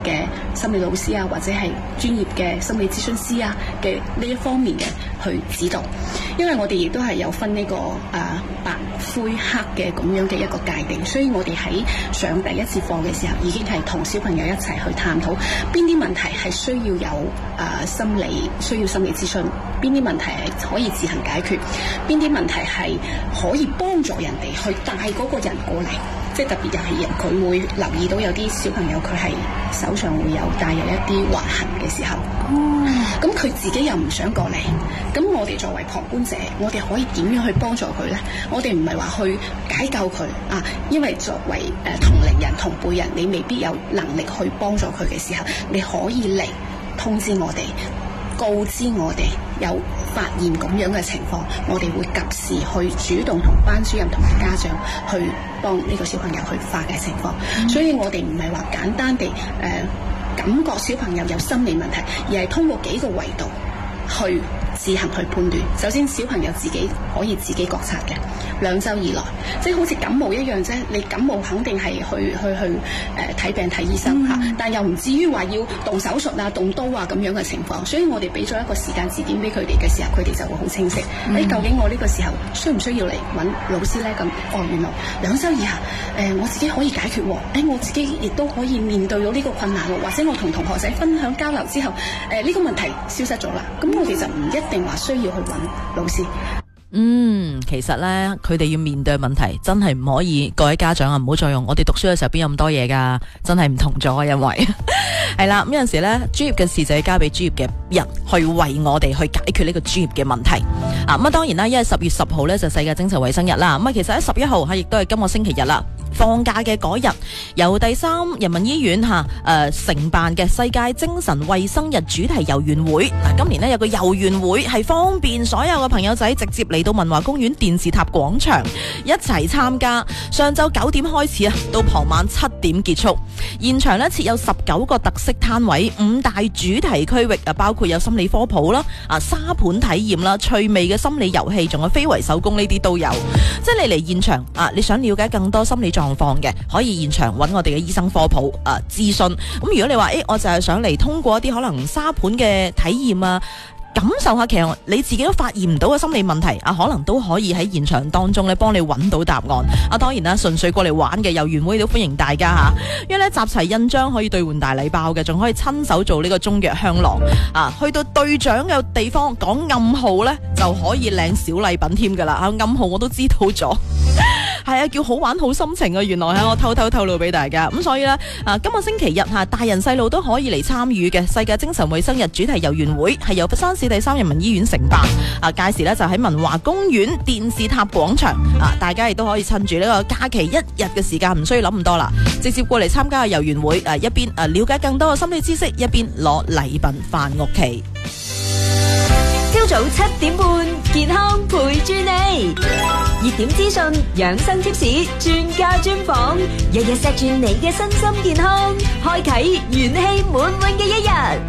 嘅心理老師啊，或者係專業嘅心理諮詢師啊嘅呢一方面嘅去指導，因為我哋亦都係有分呢個白灰黑嘅咁樣嘅一個界定，所以我哋喺上第一次課嘅時候，已經係同小朋友一齊去探討邊啲問題係需要有需要心理諮詢，邊啲問題係可以自行解決，邊啲問題係可以幫助人哋去帶嗰個人過嚟。即係特別又係人，佢會留意到有啲小朋友佢係手上會有帶有一啲劃痕嘅時候，咁佢自己又唔想過嚟，咁我哋作為旁觀者，我哋可以點樣去幫助佢呢？我哋唔係話去解救佢啊，因為作為同齡人、同輩人，你未必有能力去幫助佢嘅時候，你可以嚟通知我哋，告知我哋有發現咁樣嘅情況，我哋會及時去主動同班主任同埋家長去幫呢個小朋友去化解情況。所以我哋唔係話簡單地感覺小朋友有心理問題，而係通過幾個維度去自行去判斷。首先小朋友自己可以自己覺察嘅，2週以內，即係好似感冒一樣啫。你感冒肯定係去睇病睇醫生嚇，但又唔至於話要動手術啊、動刀啊咁樣嘅情況。所以我哋俾咗一個時間節點俾佢哋嘅時候，佢哋就會好清晰。究竟我呢個時候需唔需要嚟揾老師呢？咁原來2週以下，我自己可以解決喎。我自己亦都可以面對到呢個困難喎。或者我同同學仔分享交流之後，呢個問題消失咗啦。咁我哋就唔一定話需要去揾老師。 其實呢，佢哋要面對嘅問題真係唔可以，各位家長啊，唔好再用我哋讀書嘅時候邊有咁多嘢噶，真係唔同咗啊，因為係啦，咁有陣時呢，專業嘅事就要交俾專業嘅人去為我哋去解決呢個專業嘅問題啊。咁當然啦，因為10月10號呢就世界精神衛生日啦，咁其實喺11號亦都係今個星期日啦。放假嘅嗰日，由第3人民醫院承辦嘅世界精神衛生日主題遊園會。今年呢，有個遊園會係方便所有嘅朋友仔直接嚟到文華公園電視塔廣場一齊參加。上晝9點開始到傍晚7點結束。現場呢，設有19個特色攤位，5大主題區域包括有心理科普啦、沙盤體驗啦、趣味嘅心理遊戲，仲有非遺手工呢啲都有。即係你嚟現場你想了解更多心理狀況嘅，可以現場揾我哋嘅醫生科普諮詢。咁如果你話我就係想嚟通過一啲可能沙盤嘅體驗感受下其實你自己都發現唔到嘅心理問題可能都可以喺現場當中咧幫你揾到答案。當然啦，純粹過嚟玩嘅遊園會都歡迎大家因為咧集齊印章可以兌換大禮包嘅，仲可以親手做呢個中藥香囊去到隊長嘅地方講暗號咧就可以領小禮品添噶啦。暗號我都知道咗係叫好玩好心情原來我偷偷透露俾大家。咁所以咧今個星期日大人細路都可以嚟參與嘅世界精神衛生日主題遊園會，係由佛山市第3人民醫院承辦屆時咧就喺文華公園電視塔廣場大家亦都可以趁住呢個假期1日嘅時間，唔需要諗咁多啦，直接過嚟參加遊園會一邊了解更多嘅心理知識，一邊攞禮品返屋企。 朝早7點半，健康陪住你，熱點資訊、養生貼士、專家專訪，日日錫住你嘅身心健康，開啟元氣滿滿嘅一日。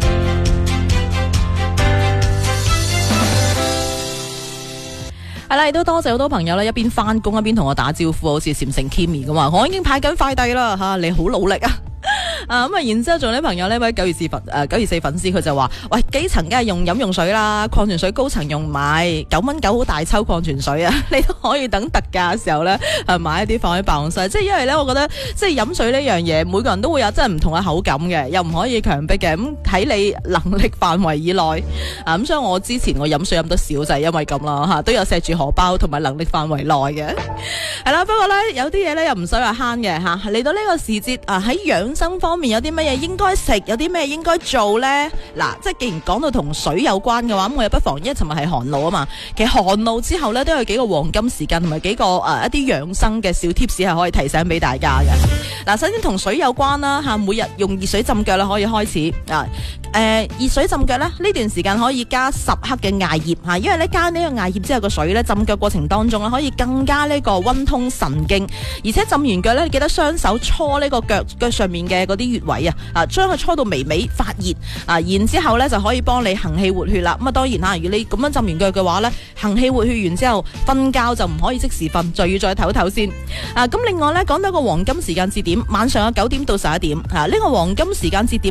係啦，亦都多謝好多朋友咧，一邊翻工一邊同我打招呼，好似禪城 Kimi 咁話，我已經派緊快遞啦你好努力啊！然之後仲有啲朋友呢位9月4粉絲佢就話，喂，基層梗係用飲用水啦，礦泉水高層用買9蚊9好大抽礦泉水你都可以等特價嘅時候呢買一啲放喺辦公室。即係因為呢，我覺得即係飲水呢樣嘢，每個人都會有真係唔同嘅口感嘅，又唔可以強迫嘅，咁睇你能力範圍以內咁所以我之前我飲水飲得少就係因為咁啦都有錫住荷包同埋能力範圍內嘅。係啦，不過呢，有啲嘢呢又唔使話慳嘅嚟到呢個時節喺養生方面有啲乜嘢應該食，有啲咩應該做呢？即係既然講到同水有關嘅話，咁我又不妨，因為尋日係寒露啊嘛，其實寒露之後呢，都有幾個黃金時間同埋幾個一啲養生嘅小 tips 係可以提醒俾大家嘅。首先同水有關啦每日用熱水浸腳可以開始熱水浸腳呢段時間可以加10克嘅艾葉因為呢加呢個艾葉之後個水呢浸腳過程當中可以更加呢個溫通神經，而且浸完腳呢記得雙手搓呢個腳上面嘅嗰啲啲穴位啊，將佢搓到微微發熱啊，然之後咧就可以幫你行氣活血啦。咁啊，當然啦，如果你咁樣浸完腳嘅話咧，行氣活血完之後，瞓覺就唔可以即時瞓，就要再唞唞先。咁另外咧，講到個黃金時間節點，晚上嘅9點到11點，呢個黃金時間節點